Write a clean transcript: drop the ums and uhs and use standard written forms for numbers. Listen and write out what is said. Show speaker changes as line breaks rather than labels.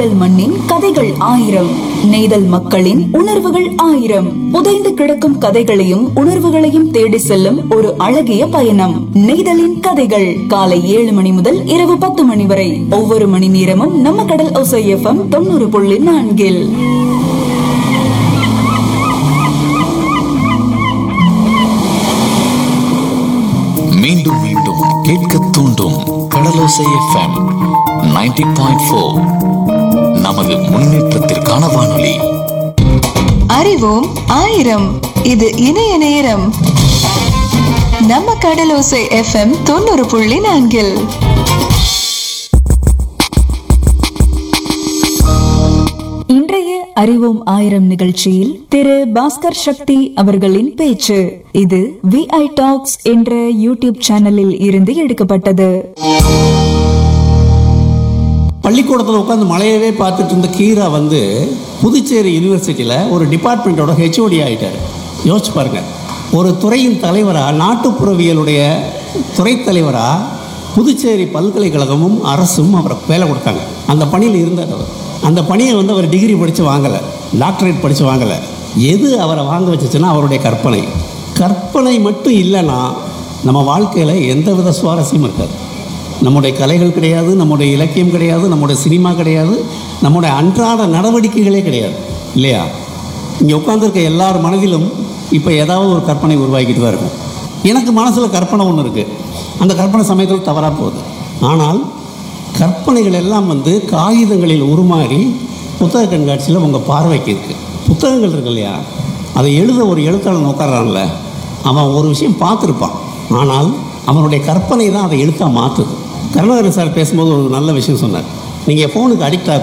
நெய்தல் மண்ணின் கதைகள் ஆயிரம், நெய்தல் மக்களின் உணர்வுகள் ஆயிரம். புதைந்து கிடக்கும் கதைகளையும் உணர்வுகளையும் தேடி செல்லும் ஒரு அழகிய பயணம். நெய்தலின் கதைகள் காலை 7 மணி முதல் இரவு 10 மணி வரை. ஒவ்வொரு மணி நேரமும் நம்ம கடல் ஓசை FM 90.4.
மீண்டும் மீண்டும் கேட்க தூண்டும் கடலோசை FM 90.4. நமது முன்னேற்றத்திற்கான வானொலி.
அறிவோம் ஆயிரம். இது இணைய நேரம். நம்ம கடலோசை FM 90.4.
இன்றைய அறிவோம் ஆயிரம் நிகழ்ச்சியில் திரு பாஸ்கர் சக்தி அவர்களின் பேச்சு. இது VI டாக்ஸ் என்ற யூடியூப் சேனலில் இருந்து எடுக்கப்பட்டது.
பள்ளிக்கூடத்தில் உட்காந்து மலையவே பார்த்துட்டு இருந்த கீரா வந்து புதுச்சேரி யூனிவர்சிட்டியில் ஒரு டிபார்ட்மெண்ட்டோட HOD ஆகிட்டார். யோசிச்சு பாருங்க, ஒரு துறையின் தலைவராக, நாட்டுப்புறவியலுடைய துறை தலைவராக புதுச்சேரி பல்கலைக்கழகமும் அரசும் அவரை வேலை கொடுத்தாங்க. அந்த பணியில் இருந்தார் அவர். அந்த பணியை வந்து அவர் டிகிரி படித்து வாங்கலை, டாக்டரேட் படித்து வாங்கலை. எது அவரை வாங்க வச்சுச்சுன்னா அவருடைய கற்பனை. கற்பனை மட்டும் இல்லைன்னா நம்ம வாழ்க்கையில் எந்த வித சுவாரஸ்யமும் இருக்காது. நம்முடைய கலைகள் கிடையாது, நம்முடைய இலக்கியம் கிடையாது, நம்முடைய சினிமா கிடையாது, நம்முடைய அன்றாட நடவடிக்கைகளே கிடையாது, இல்லையா? இங்கே உட்காந்துருக்க எல்லார் மனதிலும் இப்போ ஏதாவது ஒரு கற்பனை உருவாக்கிட்டு தான் இருக்கும். எனக்கு மனசில் கற்பனை ஒன்று இருக்குது. அந்த கற்பனை சமயத்தில் தவறாக போகுது. ஆனால் கற்பனைகள் எல்லாம் வந்து காகிதங்களில் உருமாறி புத்தக கண்காட்சியில் உங்கள் பார்வைக்கு இருக்குது. புத்தகங்கள் இருக்கு இல்லையா, அதை எழுத ஒரு எழுத்தாளன் உட்கார்றான்ல, அவன் ஒரு விஷயம் பார்த்துருப்பான், ஆனால் அவனுடைய கற்பனை தான் அதை எழுத்தாக மாற்றுது. கருணாகரன் சார் பேசும்போது ஒரு நல்ல விஷயம் சொன்னார். நீங்கள் ஃபோனுக்கு அடிக்ட்